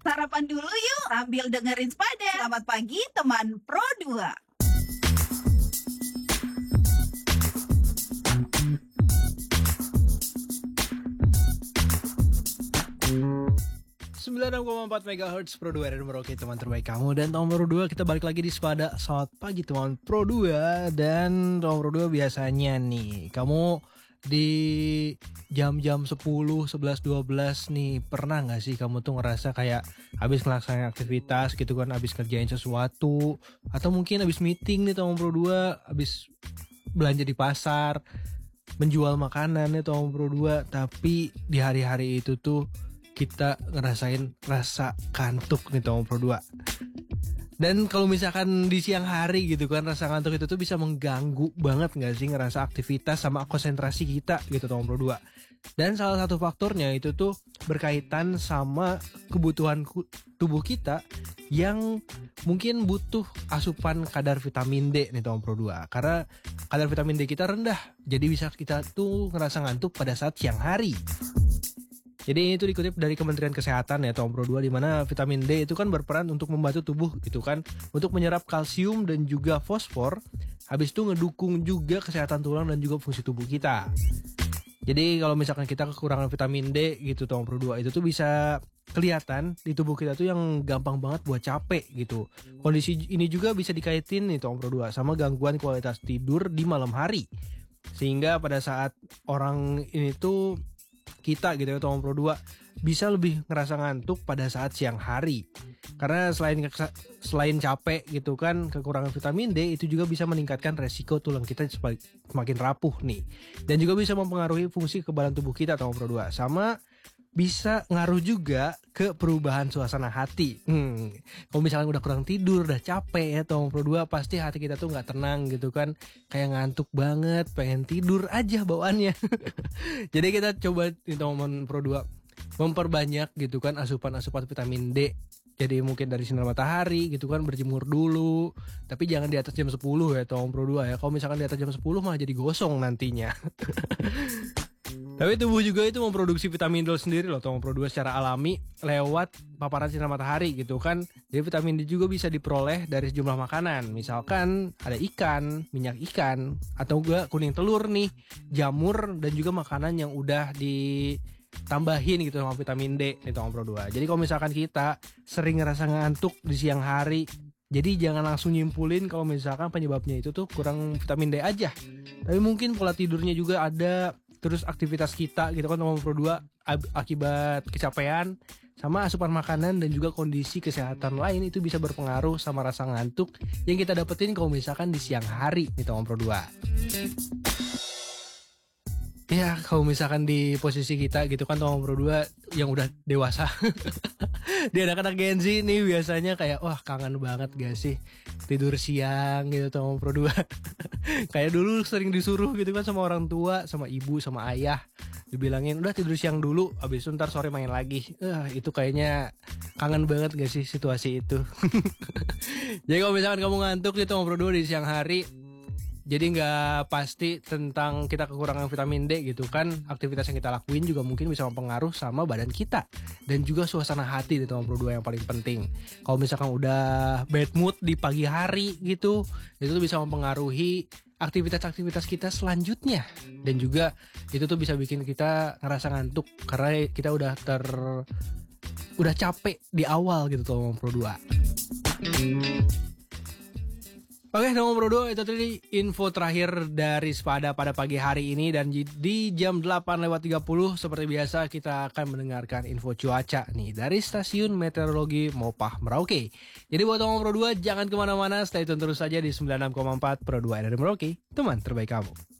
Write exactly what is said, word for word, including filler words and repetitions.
Sarapan dulu yuk sambil dengerin Spada. Selamat pagi teman Pro dua. sembilan puluh enam koma empat megahertz Pro dua Radio Merauke, teman terbaik kamu. Dan tahun Pro dua kita balik lagi di Spada. Selamat pagi teman Pro dua. Dan tahun Pro dua biasanya nih, kamu di jam-jam sepuluh, sebelas, dua belas nih, pernah gak sih kamu tuh ngerasa kayak habis ngelaksanain aktivitas gitu kan, habis kerjain sesuatu, atau mungkin habis meeting nih tahun Pro dua, habis belanja di pasar, menjual makanan nih tahun Pro dua, tapi di hari-hari itu tuh kita ngerasain rasa kantuk nih tahun Pro dua. Dan kalau misalkan di siang hari gitu kan, rasa kantuk itu tuh bisa mengganggu banget gak sih ngerasa aktivitas sama konsentrasi kita gitu tahun Pro dua. Dan salah satu faktornya itu tuh berkaitan sama kebutuhan tubuh kita yang mungkin butuh asupan kadar vitamin D nih tahun Pro dua. Karena kadar vitamin D kita rendah, jadi bisa kita tuh ngerasa ngantuk pada saat siang hari. Jadi itu dikutip dari Kementerian Kesehatan ya tahun Pro dua, di mana vitamin D itu kan berperan untuk membantu tubuh gitu kan, untuk menyerap kalsium dan juga fosfor. Habis itu ngedukung juga kesehatan tulang dan juga fungsi tubuh kita. Jadi kalau misalkan kita kekurangan vitamin D gitu tahun Pro dua, itu tuh bisa kelihatan di tubuh kita tuh yang gampang banget buat capek gitu. Kondisi ini juga bisa dikaitin nih tahun Pro dua sama gangguan kualitas tidur di malam hari. Sehingga pada saat orang ini tuh kita gitu ya tahun Pro dua bisa lebih ngerasa ngantuk pada saat siang hari. Karena selain selain capek gitu kan, kekurangan vitamin D itu juga bisa meningkatkan resiko tulang kita semakin rapuh nih. Dan juga bisa mempengaruhi fungsi kekebalan tubuh kita tahun Pro dua. Sama bisa ngaruh juga ke perubahan suasana hati. Hmm, kalau misalnya udah kurang tidur, udah capek ya tahun Pro dua, pasti hati kita tuh nggak tenang gitu kan, kayak ngantuk banget, pengen tidur aja bawaannya. Jadi kita coba di tahun Pro dua memperbanyak gitu kan asupan-asupan vitamin D. Jadi mungkin dari sinar matahari gitu kan, berjemur dulu. Tapi jangan di atas jam sepuluh ya tahun Pro dua ya. Kalau misalkan di atas jam sepuluh malah jadi gosong nantinya. Tapi tubuh juga itu memproduksi vitamin D sendiri loh tahun Pro dua secara alami lewat paparan sinar matahari gitu kan. Jadi vitamin D juga bisa diperoleh dari sejumlah makanan. Misalkan ada ikan, minyak ikan, atau juga kuning telur nih, jamur, dan juga makanan yang udah ditambahin gitu sama vitamin D nih tahun Pro dua. Jadi kalau misalkan kita sering ngerasa ngantuk di siang hari, jadi jangan langsung nyimpulin kalau misalkan penyebabnya itu tuh kurang vitamin D aja. Tapi mungkin pola tidurnya juga ada, terus aktivitas kita gitu kan tahun Pro dua akibat kecapean, sama asupan makanan dan juga kondisi kesehatan lain itu bisa berpengaruh sama rasa ngantuk yang kita dapetin kalau misalkan di siang hari nih tahun Pro dua. Ya kalau misalkan di posisi kita gitu kan tahun Pro dua yang udah dewasa, di anak-anak Gen Z nih biasanya kayak wah kangen banget gak sih tidur siang gitu tahun Pro dua. Kayak dulu sering disuruh gitu kan sama orang tua, sama ibu, sama ayah, dibilangin udah tidur siang dulu, abis itu ntar sore main lagi. uh, Itu kayaknya kangen banget gak sih situasi itu. Jadi kalau misalkan kamu ngantuk di tahun Pro dua di siang hari, jadi gak pasti tentang kita kekurangan vitamin D gitu kan. Aktivitas yang kita lakuin juga mungkin bisa mempengaruhi sama badan kita. Dan juga suasana hati di tahun Pro dua yang paling penting. Kalau misalkan udah bad mood di pagi hari gitu, itu tuh bisa mempengaruhi aktivitas-aktivitas kita selanjutnya. Dan juga itu tuh bisa bikin kita ngerasa ngantuk karena kita udah ter udah capek di awal gitu tahun Pro dua. Oke, Nomor Pro dua itu tadi info terakhir dari Spada pada pagi hari ini. Dan di jam delapan lewat tiga puluh seperti biasa kita akan mendengarkan info cuaca nih dari Stasiun Meteorologi Mopah Merauke. Jadi buat Nomor Pro dua jangan kemana-mana, stay tune terus saja di sembilan puluh enam koma empat Pro dua dari Merauke, teman terbaik kamu.